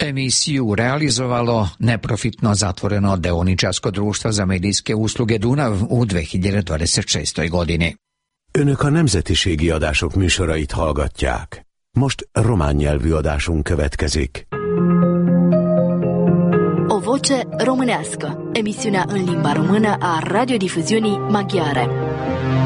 emisiju realizovalo neprofitno zatvoreno deoničarsko društvo za medijske usluge Dunav u 2026. godini. Önök a nemzetiségi adások műsorait hallgatják. Most román nyelvű adásunk következik. O voce românească, emisiunea în limba română a radiodifuziunii maghiare.